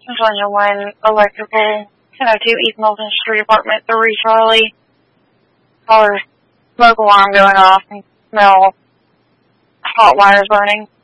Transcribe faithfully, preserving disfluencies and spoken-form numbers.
Virginia one, electrical, ten oh two East Milton Street, apartment three, Charlie. Caller, smoke alarm going off and smell hot wires burning.